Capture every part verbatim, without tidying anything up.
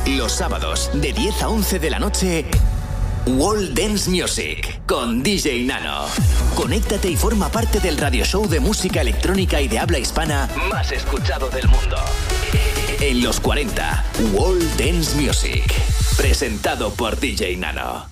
Los sábados, de diez a once de la noche, World Dance Music, con D J Nano. Conéctate y forma parte del radio show de música electrónica y de habla hispana más escuchado del mundo. En los cuarenta, World Dance Music, presentado por D J Nano.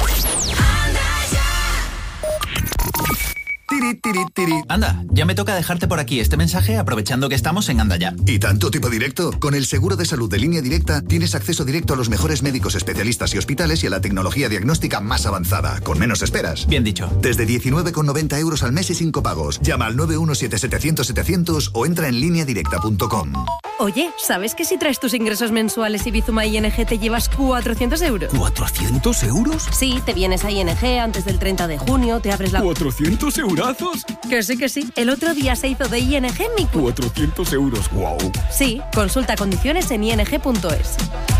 Tiri, tiri, tiri. Anda, ya me toca dejarte por aquí este mensaje aprovechando que estamos en Anda Ya. ¿Y tanto tipo directo? Con el seguro de salud de Línea Directa tienes acceso directo a los mejores médicos especialistas y hospitales y a la tecnología diagnóstica más avanzada, con menos esperas. Bien dicho. Desde diecinueve con noventa euros al mes y sin copagos. Llama al nueve uno siete siete cero cero setecientos o entra en línea directa punto com. Oye, ¿sabes que si traes tus ingresos mensuales y Bizuma I N G te llevas cuatrocientos euros? ¿cuatrocientos euros? Sí, te vienes a I N G antes del treinta de junio, te abres la... ¿cuatrocientos eurazos? Que sí, que sí. El otro día se hizo de I N G mi... cuatrocientos euros, wow. Sí, consulta condiciones en i n g punto es.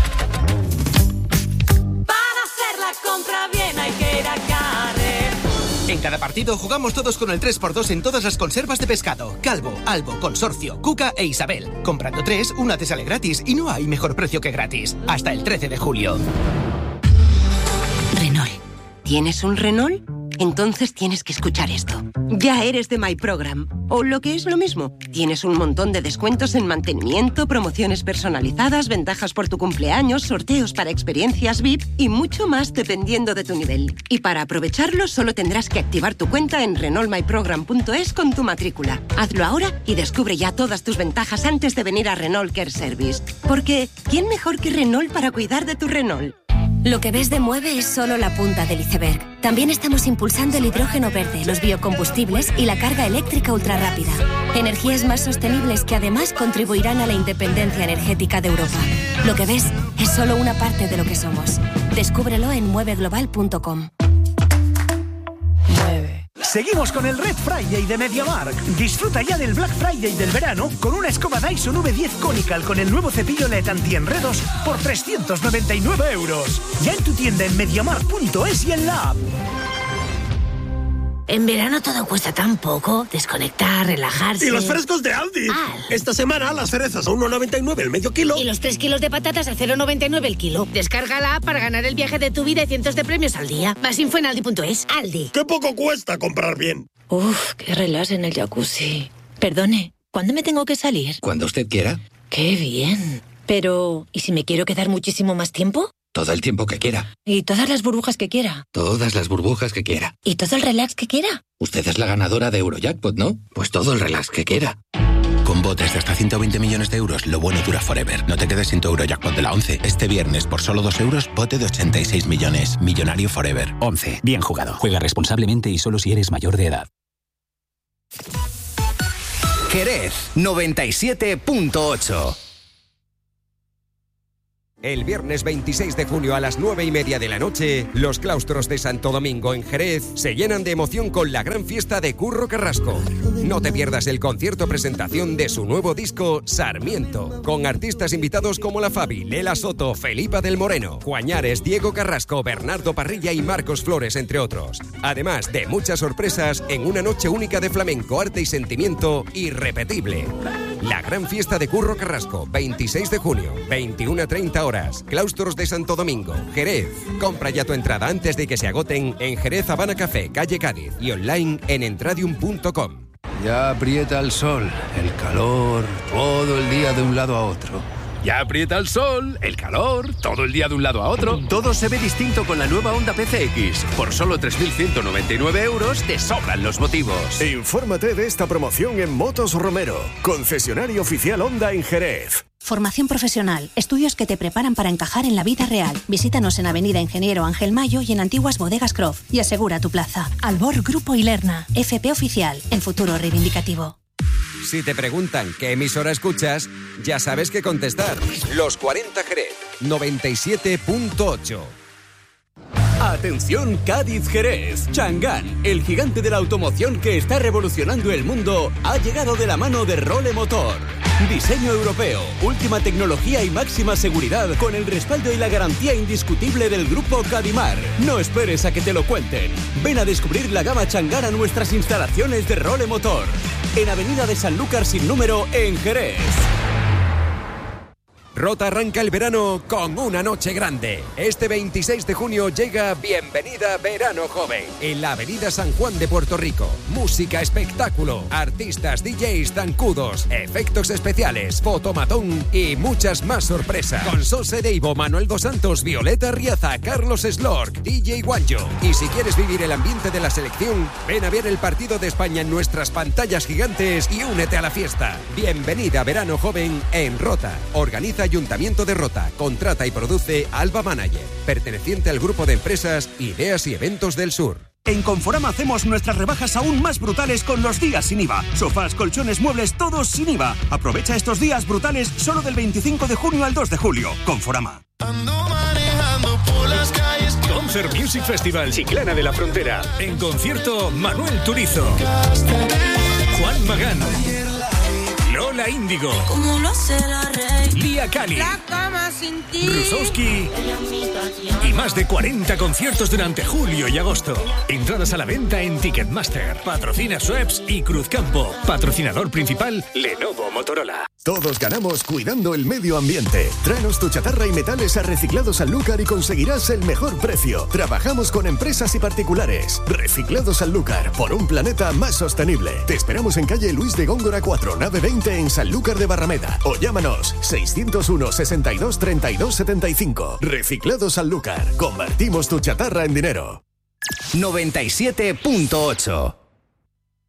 Para hacer la compra bien hay que ir a Carrer. En cada partido jugamos todos con el tres por dos en todas las conservas de pescado. Calvo, Albo, Consorcio, Cuca e Isabel. Comprando tres, una te sale gratis y no hay mejor precio que gratis. Hasta el trece de julio. Renault. ¿Tienes un Renault? Entonces tienes que escuchar esto. Ya eres de My Program. O lo que es lo mismo, tienes un montón de descuentos en mantenimiento, promociones personalizadas, ventajas por tu cumpleaños, sorteos para experiencias V I P y mucho más dependiendo de tu nivel. Y para aprovecharlo solo tendrás que activar tu cuenta en renault my program punto es con tu matrícula. Hazlo ahora y descubre ya todas tus ventajas antes de venir a Renault Care Service. Porque, ¿quién mejor que Renault para cuidar de tu Renault? Lo que ves de Mueve es solo la punta del iceberg. También estamos impulsando el hidrógeno verde, los biocombustibles y la carga eléctrica ultrarrápida. Energías más sostenibles que además contribuirán a la independencia energética de Europa. Lo que ves es solo una parte de lo que somos. Descúbrelo en mueve global punto com. Seguimos con el Red Friday de MediaMarkt. Disfruta ya del Black Friday del verano con una escoba Dyson V diez Conical con el nuevo cepillo L E D antienredos por trescientos noventa y nueve euros. Ya en tu tienda en mediamarkt punto es y en la app. En verano todo cuesta tan poco. Desconectar, relajarse... ¡Y los frescos de Aldi! Al. Esta semana las cerezas a uno noventa y nueve el medio kilo. Y los tres kilos de patatas a cero noventa y nueve el kilo. Descarga la app para ganar el viaje de tu vida y cientos de premios al día. Más info en aldi punto es. Aldi. ¡Qué poco cuesta comprar bien! Uf, qué relax en el jacuzzi. Perdone, ¿cuándo me tengo que salir? Cuando usted quiera. ¡Qué bien! Pero, ¿y si me quiero quedar muchísimo más tiempo? Todo el tiempo que quiera. ¿Y todas las burbujas que quiera? Todas las burbujas que quiera. ¿Y todo el relax que quiera? Usted es la ganadora de Eurojackpot, ¿no? Pues todo el relax que quiera. Con botes de hasta ciento veinte millones de euros, lo bueno dura forever. No te quedes sin tu Eurojackpot de la once. Este viernes, por solo dos euros, bote de ochenta y seis millones. Millonario forever. once. Bien jugado. Juega responsablemente y solo si eres mayor de edad. Jerez noventa y siete punto ocho. El viernes veintiséis de junio a las nueve y media de la noche, los claustros de Santo Domingo en Jerez se llenan de emoción con la gran fiesta de Curro Carrasco. No te pierdas el concierto presentación de su nuevo disco Sarmiento, con artistas invitados como La Fabi, Lela Soto, Felipa del Moreno, Juañares, Diego Carrasco, Bernardo Parrilla y Marcos Flores, entre otros. Además de muchas sorpresas en una noche única de flamenco, arte y sentimiento irrepetible. La gran fiesta de Curro Carrasco, veintiséis de junio, veintiuna a treinta horas. Claustros de Santo Domingo, Jerez. Compra ya tu entrada antes de que se agoten en Jerez Habana Café, calle Cádiz y online en entradium punto com. Ya aprieta el sol, el calor, todo el día de un lado a otro. Ya aprieta el sol, el calor, todo el día de un lado a otro. Todo se ve distinto con la nueva Honda P C X. Por solo tres mil ciento noventa y nueve euros te sobran los motivos. Infórmate de esta promoción en Motos Romero, concesionario oficial Honda en Jerez. Formación profesional, estudios que te preparan para encajar en la vida real. Visítanos en Avenida Ingeniero Ángel Mayo y en Antiguas Bodegas Croft y asegura tu plaza. Albor Grupo Ilerna, F P Oficial, en futuro reivindicativo. Si te preguntan qué emisora escuchas, ya sabes qué contestar. Los cuarenta Jerez, noventa y siete punto ocho. Atención Cádiz Jerez. Chang'an, el gigante de la automoción que está revolucionando el mundo, ha llegado de la mano de Role Motor. Diseño europeo, última tecnología y máxima seguridad con el respaldo y la garantía indiscutible del grupo Cadimar. No esperes a que te lo cuenten. Ven a descubrir la gama Chang'an a nuestras instalaciones de Role Motor. En Avenida de Sanlúcar sin número en Jerez. Rota arranca el verano con una noche grande. Este veintiséis de junio llega Bienvenida Verano Joven en la Avenida San Juan de Puerto Rico. Música, espectáculo, artistas, D Js, zancudos, efectos especiales, fotomatón y muchas más sorpresas. Con Sose Deivo, Manuel Dos Santos, Violeta Riaza, Carlos Slork, D J Guanjo. Y si quieres vivir el ambiente de la selección, ven a ver el partido de España en nuestras pantallas gigantes y únete a la fiesta. Bienvenida Verano Joven en Rota. Organiza Ayuntamiento de Rota. Contrata y produce Alba Manager, perteneciente al grupo de empresas Ideas y Eventos del Sur. En Conforama hacemos nuestras rebajas aún más brutales con los días sin I V A. Sofás, colchones, muebles, todos sin I V A. Aprovecha estos días brutales solo del veinticinco de junio al dos de julio. Conforama. Concert Music Festival Chiclana de la Frontera. En concierto, Manuel Turizo, Juan Magán, Lola Índigo, Lía Cali, Rusowski y más de cuarenta conciertos durante julio y agosto. Entradas a la venta en Ticketmaster. Patrocina Schweppes y Cruzcampo. Patrocinador principal, Lenovo Motorola. Todos ganamos cuidando el medio ambiente. Tráenos tu chatarra y metales a Reciclados Sanlúcar y conseguirás el mejor precio. Trabajamos con empresas y particulares. Reciclados Sanlúcar, por un planeta más sostenible. Te esperamos en calle Luis de Góngora cuatro, nave veinte en Sanlúcar de Barrameda. O llámanos seiscientos uno, sesenta y dos, treinta y dos, setenta y cinco. Reciclados Sanlúcar. Convertimos tu chatarra en dinero. noventa y siete punto ocho